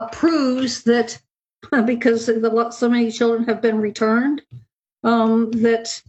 proves that because so many children have been returned, that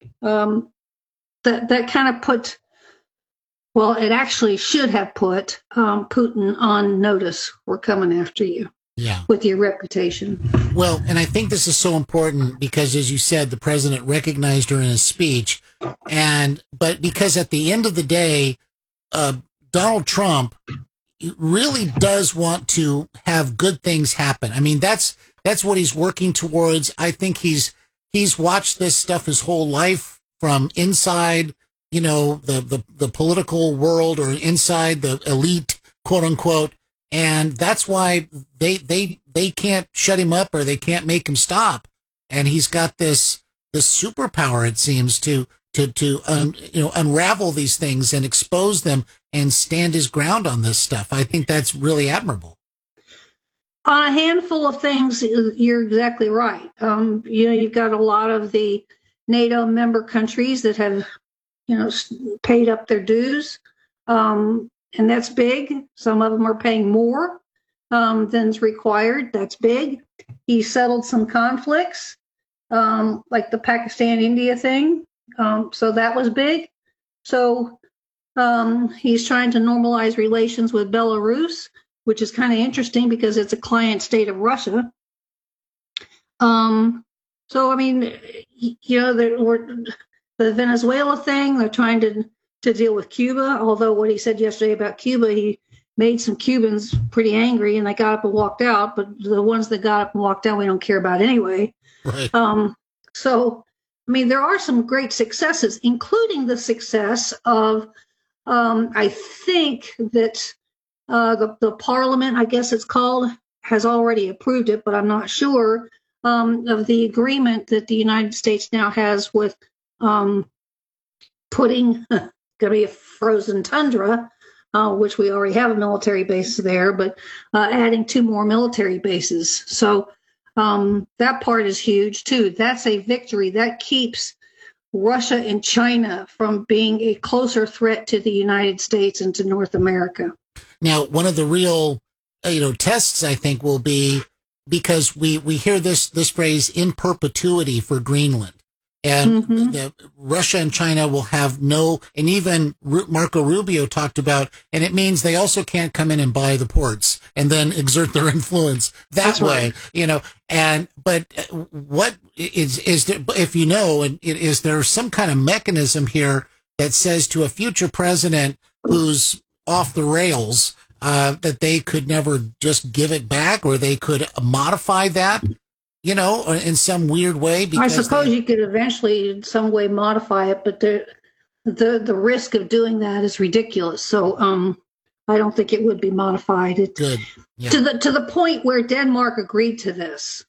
kind of put, well, it actually should have put Putin on notice. We're coming after you. Yeah. With your reputation. Well, and I think this is so important because, as you said, the president recognized her in his speech, but because at the end of the day, Donald Trump really does want to have good things happen. I mean, that's what he's working towards. I think he's watched this stuff his whole life from inside, the political world or inside the elite, quote unquote. And that's why they can't shut him up or they can't make him stop. And he's got this superpower, it seems, to unravel these things and expose them and stand his ground on this stuff. I think that's really admirable. On a handful of things, you're exactly right. You've got a lot of the NATO member countries that have, paid up their dues. And that's big. Some of them are paying more than's required. That's big. He settled some conflicts, like the Pakistan-India thing. So that was big. So he's trying to normalize relations with Belarus, which is kind of interesting because it's a client state of Russia. So, I mean, the Venezuela thing, they're trying to deal with Cuba, although what he said yesterday about Cuba, he made some Cubans pretty angry and they got up and walked out, but the ones that got up and walked out, we don't care about anyway. Right. So, I mean, there are some great successes, including the success of, I think that the parliament, I guess it's called, has already approved it, but I'm not sure, of the agreement that the United States now has with putting going to be a frozen tundra, which we already have a military base there, but adding 2 more military bases. So that part is huge too. That's a victory. That keeps Russia and China from being a closer threat to the United States and to North America. Now, one of the real, tests, I think, will be because we hear this phrase in perpetuity for Greenland. And Russia and China will have and even Marco Rubio talked about, and it means they also can't come in and buy the ports and then exert their influence that way, but what is there, if is there some kind of mechanism here that says to a future president who's off the rails, that they could never just give it back or they could modify that? In some weird way. Because I suppose you could eventually in some way modify it, but the risk of doing that is ridiculous. So I don't think it would be modified. Good. Yeah. To the point where Denmark agreed to this.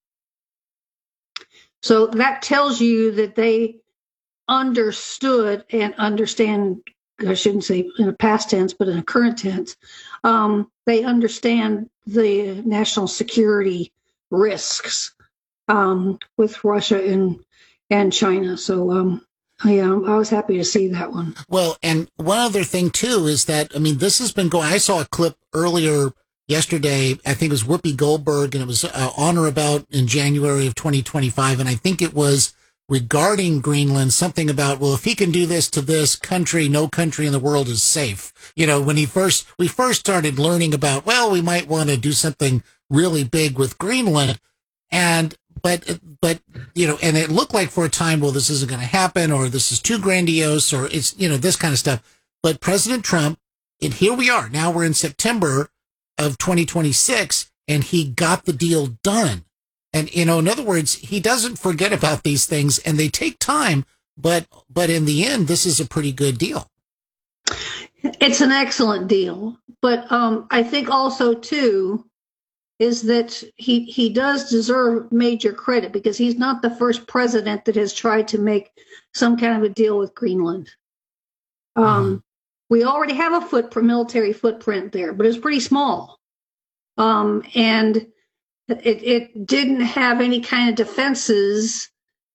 So that tells you that they understood and understand, I shouldn't say in a past tense, but in a current tense, they understand the national security risks with Russia and China. So, I was happy to see that one. Well, and one other thing too is that, this has been going, I saw a clip earlier yesterday, I think it was Whoopi Goldberg, and it was on or about in January of 2025. And I think it was regarding Greenland, something about, well, if he can do this to this country, no country in the world is safe. When we first started learning about, well, we might want to do something really big with Greenland. But and it looked like for a time, well, this isn't going to happen, or this is too grandiose, or it's, this kind of stuff. But President Trump, and here we are, now we're in September of 2026, and he got the deal done. And, in other words, he doesn't forget about these things, and they take time, but in the end, this is a pretty good deal. It's an excellent deal. But I think also, too, is that he does deserve major credit because he's not the first president that has tried to make some kind of a deal with Greenland. We already have a military footprint there, but it's pretty small. And it didn't have any kind of defenses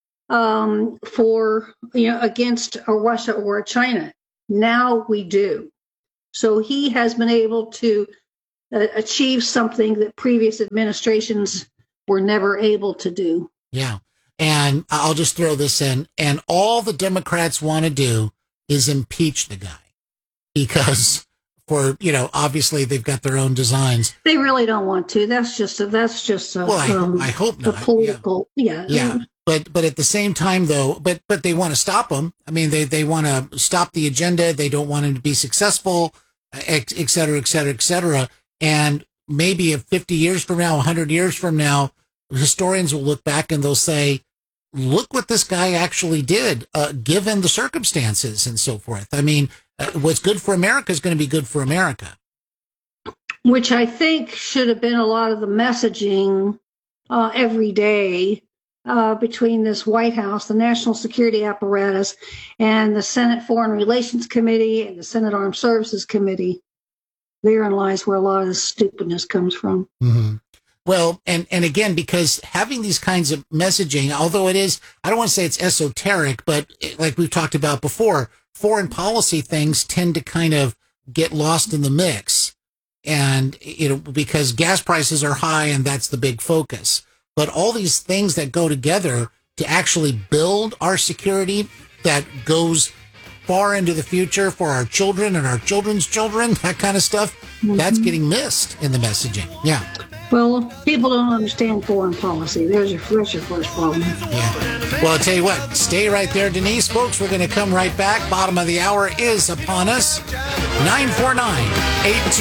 for, against a Russia or a China. Now we do. So he has been able to achieve something that previous administrations were never able to do. Yeah. And I'll just throw this in. And all the Democrats want to do is impeach the guy because obviously they've got their own designs. They really don't want to. That's just a well, I hope not. A political, yeah. But at the same time, though, but they want to stop him. I mean, they want to stop the agenda. They don't want him to be successful, et cetera, et cetera, et cetera. And maybe if 50 years from now, 100 years from now, historians will look back and they'll say, look what this guy actually did, given the circumstances and so forth. I mean, what's good for America is going to be good for America. Which I think should have been a lot of the messaging every day between this White House, the national security apparatus, and the Senate Foreign Relations Committee and the Senate Armed Services Committee. Therein lies where a lot of this stupidness comes from. Mm-hmm. Well, and again, because having these kinds of messaging, although it is, I don't want to say it's esoteric, but like we've talked about before, foreign policy things tend to kind of get lost in the mix. And, because gas prices are high and that's the big focus. But all these things that go together to actually build our security that goes far into the future for our children and our children's children, that kind of stuff, that's getting missed in the messaging. Yeah. Well, people don't understand foreign policy. There's your first problem. Yeah. Well, I'll tell you what, stay right there, Denise. Folks, we're going to come right back. Bottom of the hour is upon us.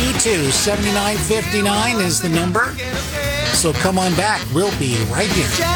949-822-7959 is the number. So come on back. We'll be right here.